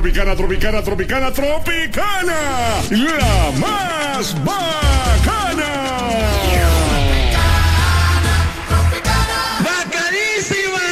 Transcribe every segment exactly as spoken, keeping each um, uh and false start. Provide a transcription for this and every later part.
Tropicana, Tropicana, Tropicana, Tropicana, la más bacana. ¡Bacanísima!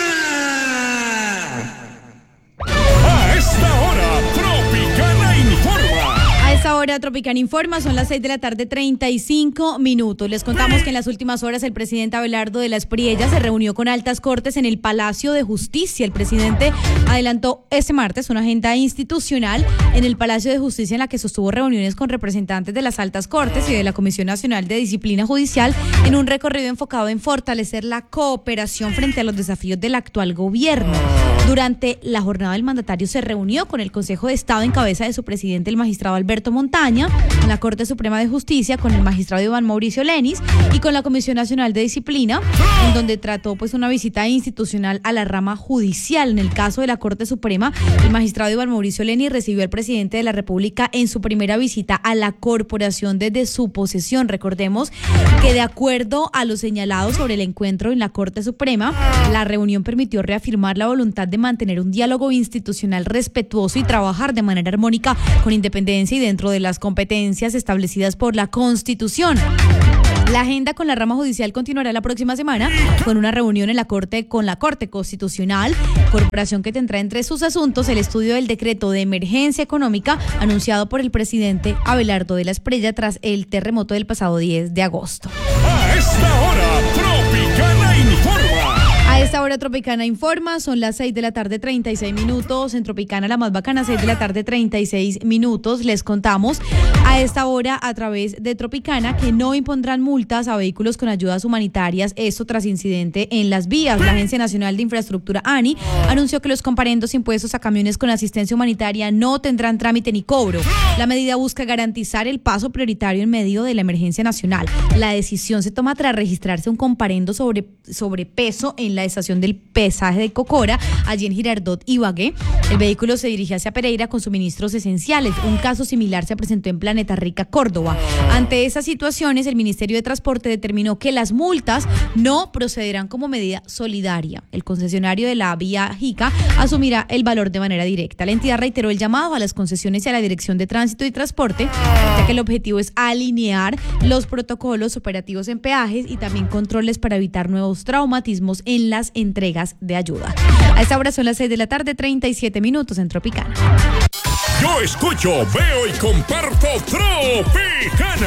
A esta hora, Tropicana informa. A esta hora, Tropicana informa, son las seis de la tarde, treinta y cinco minutos. Les contamos que en las últimas horas el presidente Abelardo de la Espriella se reunió con altas cortes en el Palacio de Justicia. El presidente adelantó este martes una agenda institucional en el Palacio de Justicia en la que sostuvo reuniones con representantes de las altas cortes y de la Comisión Nacional de Disciplina Judicial en un recorrido enfocado en fortalecer la cooperación frente a los desafíos del actual gobierno. Durante la jornada, el mandatario se reunió con el Consejo de Estado en cabeza de su presidente, el magistrado Alberto Montaña, con la Corte Suprema de Justicia, con el magistrado Iván Mauricio Lenis y con la Comisión Nacional de Disciplina, en donde trató pues una visita institucional a la rama judicial. En el caso de la Corte Suprema, el magistrado Iván Mauricio Lenis recibió al presidente de la República en su primera visita a la corporación desde su posesión. Recordemos que de acuerdo a lo señalado sobre el encuentro en la Corte Suprema, la reunión permitió reafirmar la voluntad de mantener un diálogo institucional respetuoso y trabajar de manera armónica con independencia y dentro de las competencias establecidas por la Constitución. La agenda con la rama judicial continuará la próxima semana con una reunión en la Corte con la Corte Constitucional, corporación que tendrá entre sus asuntos el estudio del decreto de emergencia económica anunciado por el presidente Abelardo de la Espriella tras el terremoto del pasado diez de agosto. A esta hora, Tropicana informa. A esta hora, Tropicana informa, son las seis de la tarde, treinta y seis minutos. En Tropicana, la más bacana, seis de la tarde, treinta y seis minutos. Les contamos a esta hora a través de Tropicana que no impondrán multas a vehículos con ayudas humanitarias, esto tras incidente en las vías. La Agencia Nacional de Infraestructura, ANI, anunció que los comparendos impuestos a camiones con asistencia humanitaria no tendrán trámite ni cobro. La medida busca garantizar el paso prioritario en medio de la emergencia nacional. La decisión se toma tras registrarse un comparendo sobre sobrepeso en la estación del pesaje de Cocora, allí en Girardot, Ibagué. El vehículo se dirigía hacia Pereira con suministros esenciales. Un caso similar se presentó en Planeta Rica, Córdoba. Ante esas situaciones, el Ministerio de Transporte determinó que las multas no procederán como medida solidaria. El concesionario de la vía Jica asumirá el valor de manera directa. La entidad reiteró el llamado a las concesiones y a la Dirección de Tránsito y Transporte, ya que el objetivo es alinear los protocolos operativos en peajes y también controles para evitar nuevos traumatismos en las entregas de ayuda. A esta hora son las seis de la tarde, treinta y siete minutos en Tropicana. Yo escucho, veo y comparto Tropicana.